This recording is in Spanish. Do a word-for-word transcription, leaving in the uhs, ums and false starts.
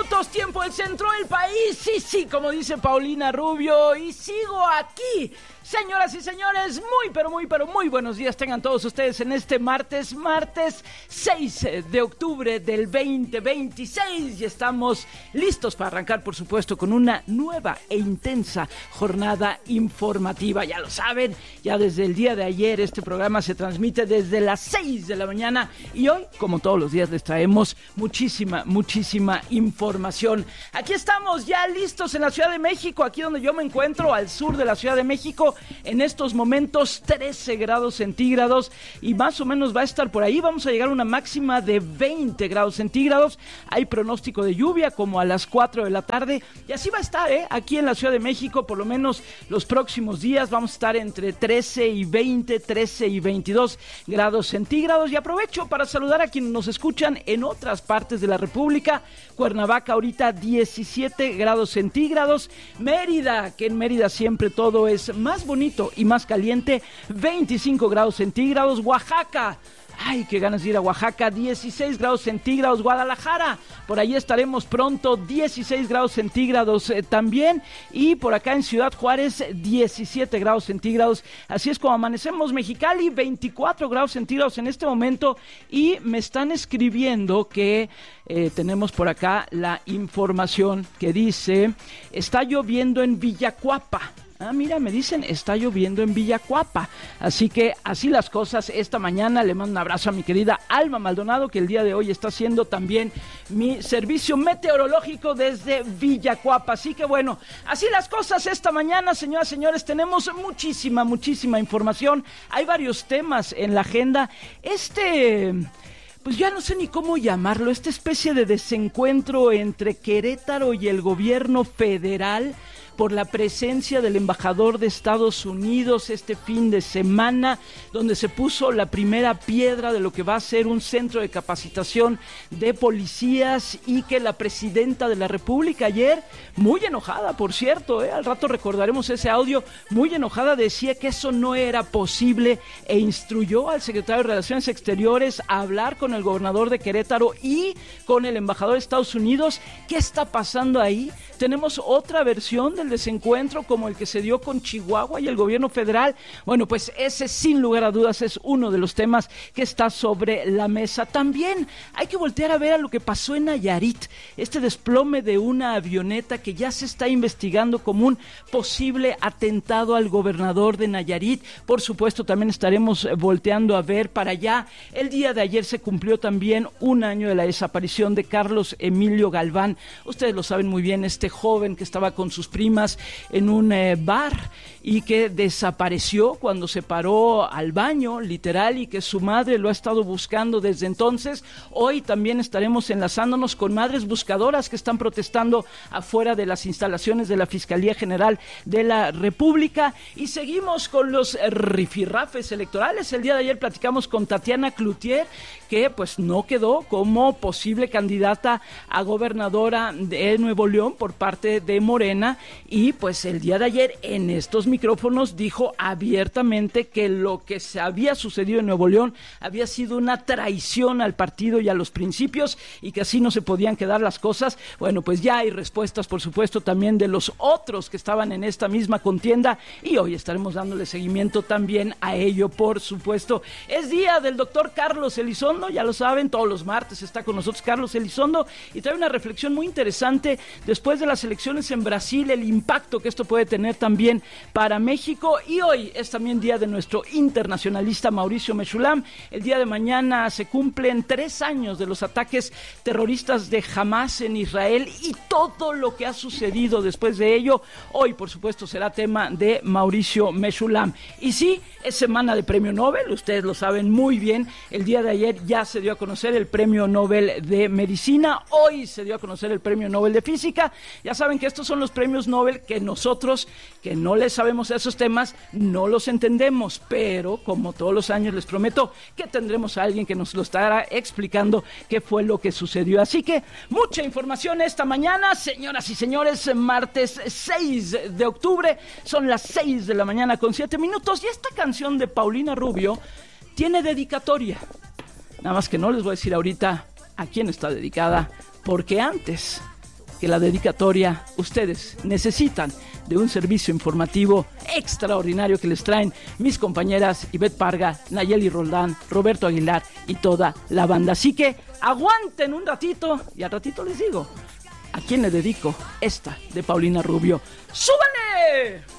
minutos, tiempo del centro del país. Sí, sí, como dice Paulina Rubio, y sigo aquí. Señoras y señores, muy, pero muy, pero muy buenos días tengan todos ustedes en este martes, martes seis de octubre del veinte veintiséis. Y estamos listos para arrancar, por supuesto, con una nueva e intensa jornada informativa. Ya lo saben, ya desde el día de ayer este programa se transmite desde las seis de la mañana. Y hoy, como todos los días, les traemos muchísima, muchísima información. Aquí estamos ya listos en la Ciudad de México, aquí donde yo me encuentro, al sur de la Ciudad de México. En estos momentos trece grados centígrados y más o menos va a estar por ahí. Vamos a llegar a una máxima de veinte grados centígrados. Hay pronóstico de lluvia como a las cuatro de la tarde y así va a estar, ¿eh? Aquí en la Ciudad de México, por lo menos los próximos días vamos a estar entre trece y veinte, trece y veintidós grados centígrados. Y aprovecho para saludar a quienes nos escuchan en otras partes de la República. Cuernavaca ahorita diecisiete grados centígrados. Mérida, que en Mérida siempre todo es más bonito y más caliente, veinticinco grados centígrados. Oaxaca, ay, qué ganas de ir a Oaxaca, dieciséis grados centígrados. Guadalajara, por ahí estaremos pronto, dieciséis grados centígrados eh, también. Y por acá en Ciudad Juárez, diecisiete grados centígrados. Así es como amanecemos. Mexicali, veinticuatro grados centígrados en este momento. Y me están escribiendo que eh, tenemos por acá la información que dice, está lloviendo en Villacuapa. Ah, mira, me dicen, está lloviendo en Villacuapa. Así que así las cosas esta mañana. Le mando un abrazo a mi querida Alma Maldonado, que el día de hoy está haciendo también mi servicio meteorológico desde Villacuapa. Así que bueno, así las cosas esta mañana, señoras y señores. Tenemos muchísima, muchísima información. Hay varios temas en la agenda. Este... pues ya no sé ni cómo llamarlo, esta especie de desencuentro entre Querétaro y el gobierno federal por la presencia del embajador de Estados Unidos este fin de semana, donde se puso la primera piedra de lo que va a ser un centro de capacitación de policías, y que la presidenta de la República ayer, muy enojada, por cierto, ¿eh? al rato recordaremos ese audio, muy enojada, decía que eso no era posible e instruyó al secretario de Relaciones Exteriores a hablar con el gobernador de Querétaro y con el embajador de Estados Unidos. ¿Qué está pasando ahí? Tenemos otra versión del desencuentro como el que se dio con Chihuahua y el gobierno federal. Bueno, pues ese sin lugar a dudas es uno de los temas que está sobre la mesa. También hay que voltear a ver a lo que pasó en Nayarit, este desplome de una avioneta que ya se está investigando como un posible atentado al gobernador de Nayarit. Por supuesto, también estaremos volteando a ver para allá. El día de ayer se cumplió también un año de la desaparición de Carlos Emilio Galván. Ustedes lo saben muy bien, este joven que estaba con sus primas en un eh, bar y que desapareció cuando se paró al baño, literal, y que su madre lo ha estado buscando desde entonces. Hoy también estaremos enlazándonos con madres buscadoras que están protestando afuera de las instalaciones de la Fiscalía General de la República. Y seguimos con los rifirrafes electorales. El día de ayer platicamos con Tatiana Cloutier, que pues no quedó como posible candidata a gobernadora de Nuevo León por parte de Morena, y pues el día de ayer en estos micrófonos dijo abiertamente que lo que se había sucedido en Nuevo León había sido una traición al partido y a los principios, y que así no se podían quedar las cosas. Bueno, pues ya hay respuestas, por supuesto, también de los otros que estaban en esta misma contienda, y hoy estaremos dándole seguimiento también a ello, por supuesto. Es día del doctor Carlos Elizondo, ya lo saben, todos los martes está con nosotros Carlos Elizondo y trae una reflexión muy interesante después de las elecciones en Brasil, el impacto que esto puede tener también para México. Y hoy es también día de nuestro internacionalista Mauricio Mechulam. El día de mañana se cumplen tres años de los ataques terroristas de Hamas en Israel y todo lo que ha sucedido después de ello. Hoy, por supuesto, será tema de Mauricio Mechulam. Y sí, es semana de Premio Nobel, ustedes lo saben muy bien. El día de ayer ya se dio a conocer el Premio Nobel de Medicina, hoy se dio a conocer el Premio Nobel de Física. Ya saben que estos son los premios Nobel que nosotros, que no les sabemos esos temas, no los entendemos, pero como todos los años les prometo que tendremos a alguien que nos lo estará explicando qué fue lo que sucedió. Así que mucha información esta mañana, señoras y señores. Martes seis de octubre, son las seis de la mañana con siete minutos, y esta canción de Paulina Rubio tiene dedicatoria. Nada más que no les voy a decir ahorita a quién está dedicada, porque antes que la dedicatoria ustedes necesitan de un servicio informativo extraordinario que les traen mis compañeras Ivette Parga, Nayeli Roldán, Roberto Aguilar y toda la banda. Así que aguanten un ratito y al ratito les digo a quién le dedico esta de Paulina Rubio. ¡Súbanle!